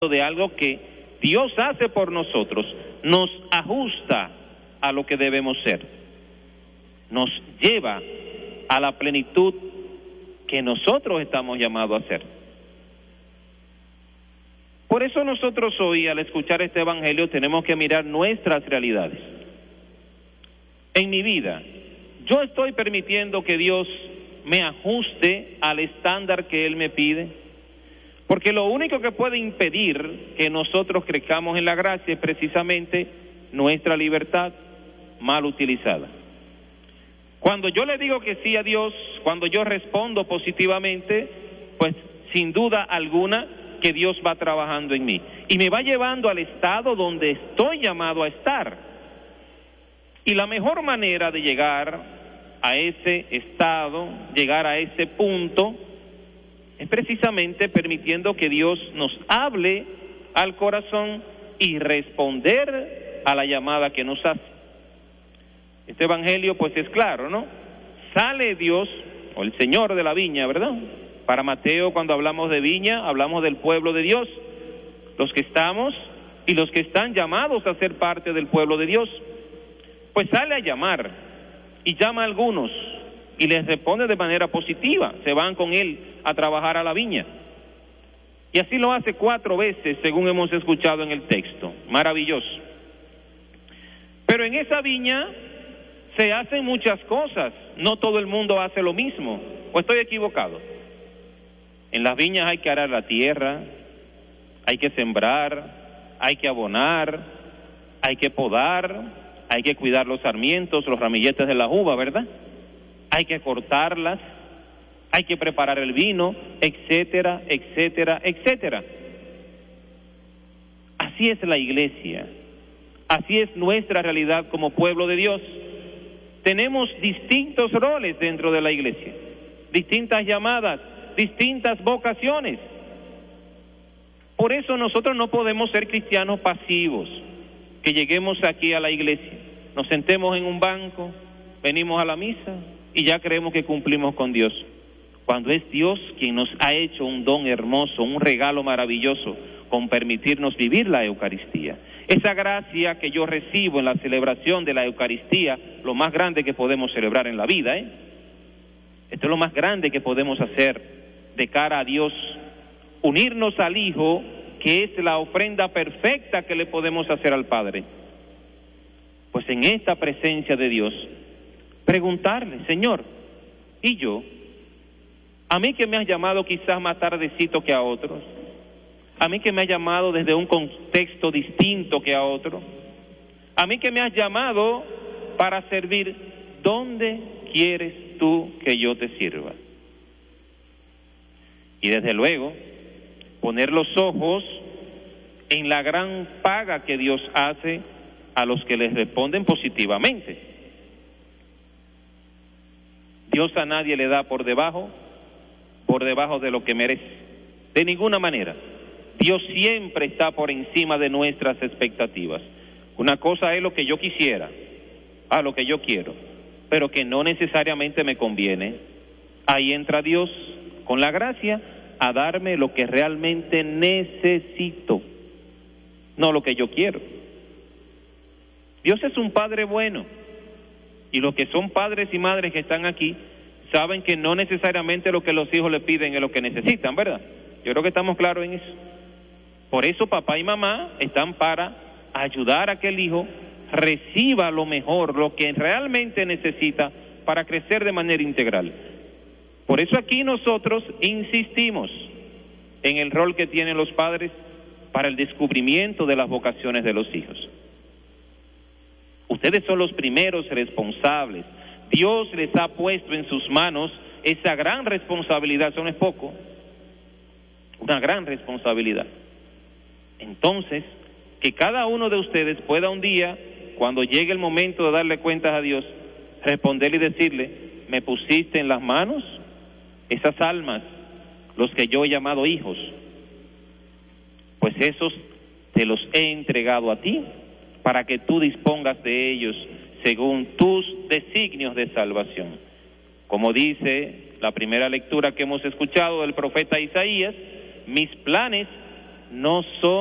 de algo que Dios hace por nosotros, nos ajusta a lo que debemos ser, nos lleva a la plenitud que nosotros estamos llamados a ser. Por eso nosotros hoy, al escuchar este evangelio, tenemos que mirar nuestras realidades. En mi vida, ¿yo estoy permitiendo que Dios me ajuste al estándar que Él me pide? Porque lo único que puede impedir que nosotros crezcamos en la gracia es precisamente nuestra libertad mal utilizada. Cuando yo le digo que sí a Dios, cuando yo respondo positivamente, pues sin duda alguna que Dios va trabajando en mí y me va llevando al estado donde estoy llamado a estar. Y la mejor manera de llegar a ese estado, llegar a ese punto, es precisamente permitiendo que Dios nos hable al corazón y responder a la llamada que nos hace. Este evangelio pues es claro, ¿no? Sale Dios, o el Señor de la viña, ¿verdad? Para Mateo, cuando hablamos de viña, hablamos del pueblo de Dios, los que estamos y los que están llamados a ser parte del pueblo de Dios. Pues sale a llamar y llama a algunos y les responde de manera positiva, se van con él a trabajar a la viña. Y así lo hace 4 veces, según hemos escuchado en el texto. Maravilloso. Pero en esa viña se hacen muchas cosas, no todo el mundo hace lo mismo, ¿o estoy equivocado? En las viñas hay que arar la tierra, hay que sembrar, hay que abonar, hay que podar, hay que cuidar los sarmientos, los ramilletes de la uva, ¿verdad? Hay que cortarlas, hay que preparar el vino, etcétera, etcétera, etcétera. Así es la iglesia, así es nuestra realidad como pueblo de Dios. Tenemos distintos roles dentro de la iglesia, distintas llamadas, distintas vocaciones. Por eso nosotros no podemos ser cristianos pasivos, que lleguemos aquí a la iglesia, nos sentemos en un banco, venimos a la misa y ya creemos que cumplimos con Dios, cuando es Dios quien nos ha hecho un don hermoso, un regalo maravilloso, con permitirnos vivir la Eucaristía. Esa gracia que yo recibo en la celebración de la Eucaristía, lo más grande que podemos celebrar en la vida, Esto es lo más grande que podemos hacer de cara a Dios, unirnos al Hijo, que es la ofrenda perfecta que le podemos hacer al Padre. Pues en esta presencia de Dios, preguntarle, Señor, ¿y yo? A mí que me has llamado quizás más tardecito que a otros, a mí que me has llamado desde un contexto distinto que a otro, a mí que me has llamado para servir, ¿dónde quieres tú que yo te sirva? Y desde luego, poner los ojos en la gran paga que Dios hace a los que les responden positivamente. Dios a nadie le da por debajo de lo que merece, de ninguna manera. Dios siempre está por encima de nuestras expectativas. Una cosa es lo que yo quisiera, lo que yo quiero, pero que no necesariamente me conviene. Ahí entra Dios con la gracia a darme lo que realmente necesito, no lo que yo quiero. Dios es un Padre bueno, y los que son padres y madres que están aquí saben que no necesariamente lo que los hijos le piden es lo que necesitan, ¿verdad? Yo creo que estamos claros en eso. Por eso papá y mamá están para ayudar a que el hijo reciba lo mejor, lo que realmente necesita para crecer de manera integral. Por eso aquí nosotros insistimos en el rol que tienen los padres para el descubrimiento de las vocaciones de los hijos. Ustedes son los primeros responsables. Dios les ha puesto en sus manos esa gran responsabilidad, eso no es poco, una gran responsabilidad. Entonces, que cada uno de ustedes pueda un día, cuando llegue el momento de darle cuentas a Dios, responderle y decirle, me pusiste en las manos esas almas, los que yo he llamado hijos, pues esos te los he entregado a ti, para que tú dispongas de ellos según tus designios de salvación. Como dice la primera lectura que hemos escuchado del profeta Isaías, mis planes no son